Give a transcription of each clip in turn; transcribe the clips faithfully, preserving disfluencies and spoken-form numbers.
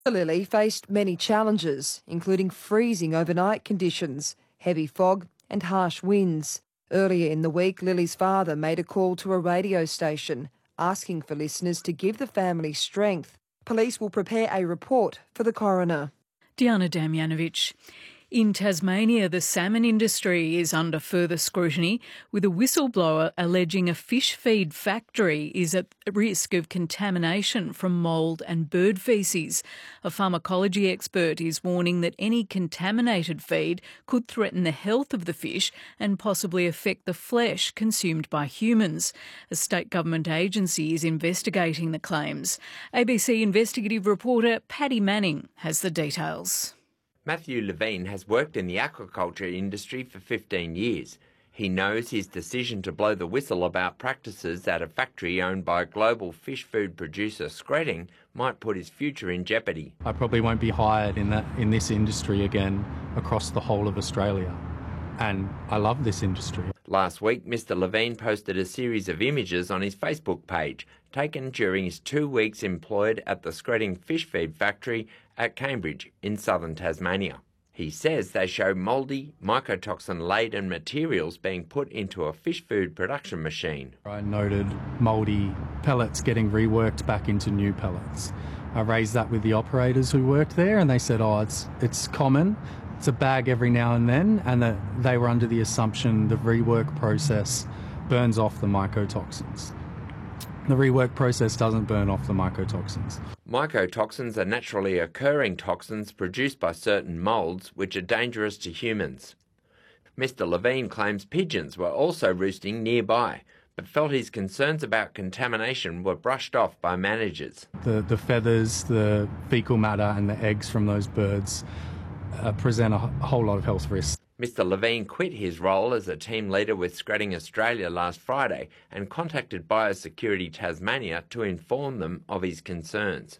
The Lily faced many challenges, including freezing overnight conditions, heavy fog and harsh winds. Earlier in the week, Lily's father made a call to a radio station, asking for listeners to give the family strength. Police will prepare a report for the coroner. Diana Damjanovic. In Tasmania, the salmon industry is under further scrutiny, with a whistleblower alleging a fish feed factory is at risk of contamination from mould and bird faeces. A pharmacology expert is warning that any contaminated feed could threaten the health of the fish and possibly affect the flesh consumed by humans. A state government agency is investigating the claims. A B C investigative reporter Paddy Manning has the details. Matthew Levine has worked in the aquaculture industry for fifteen years. He knows his decision to blow the whistle about practices at a factory owned by global fish food producer Skretting might put his future in jeopardy. I probably won't be hired in that in this industry again across the whole of Australia. And I love this industry. Last week, Mister Levine posted a series of images on his Facebook page, taken during his two weeks employed at the Skretting fish feed factory at Cambridge in southern Tasmania. He says they show mouldy, mycotoxin-laden materials being put into a fish food production machine. I noted mouldy pellets getting reworked back into new pellets. I raised that with the operators who worked there, and they said, oh, it's, it's common. It's a bag every now and then, and that they were under the assumption the rework process burns off the mycotoxins. The rework process doesn't burn off the mycotoxins. Mycotoxins are naturally occurring toxins produced by certain moulds which are dangerous to humans. Mister Levine claims pigeons were also roosting nearby, but felt his concerns about contamination were brushed off by managers. The, the feathers, the fecal matter and the eggs from those birds uh, present a whole lot of health risks. Mister Levine quit his role as a team leader with Skretting Australia last Friday and contacted Biosecurity Tasmania to inform them of his concerns.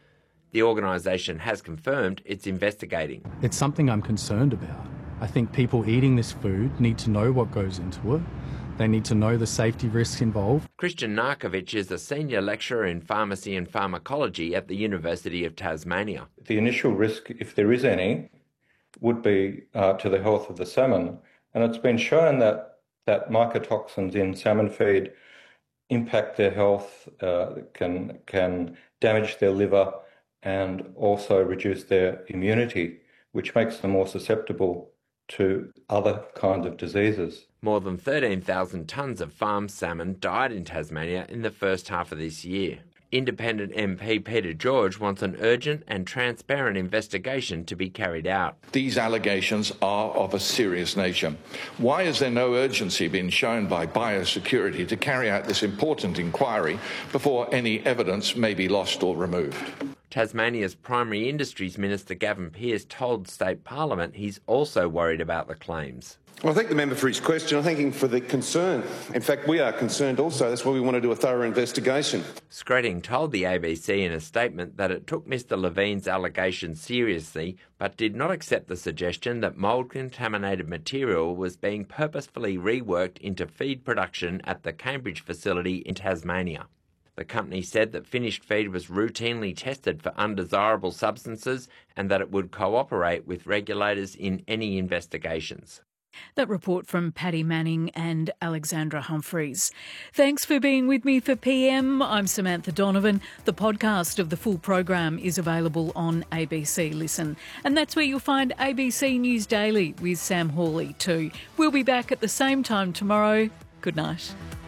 The organisation has confirmed it's investigating. It's something I'm concerned about. I think people eating this food need to know what goes into it. They need to know the safety risks involved. Christian Narkovic is a senior lecturer in pharmacy and pharmacology at the University of Tasmania. The initial risk, if there is any, would be uh, to the health of the salmon. And it's been shown that, that mycotoxins in salmon feed impact their health, uh, can, can damage their liver and also reduce their immunity, which makes them more susceptible to other kinds of diseases. More than thirteen thousand tonnes of farmed salmon died in Tasmania in the first half of this year. Independent M P Peter George wants an urgent and transparent investigation to be carried out. These allegations are of a serious nature. Why has there no urgency been shown by Biosecurity to carry out this important inquiry before any evidence may be lost or removed? Tasmania's Primary Industries Minister Gavin Pearce told State Parliament he's also worried about the claims. Well, I thank the member for his question. I thank him for the concern. In fact, we are concerned also. That's why we want to do a thorough investigation. Skretting told the A B C in a statement that it took Mister Levine's allegations seriously, but did not accept the suggestion that mould-contaminated material was being purposefully reworked into feed production at the Cambridge facility in Tasmania. The company said that finished feed was routinely tested for undesirable substances and that it would cooperate with regulators in any investigations. That report from Paddy Manning and Alexandra Humphreys. Thanks for being with me for P M. I'm Samantha Donovan. The podcast of the full program is available on A B C Listen. And that's where you'll find A B C News Daily with Sam Hawley too. We'll be back at the same time tomorrow. Good night.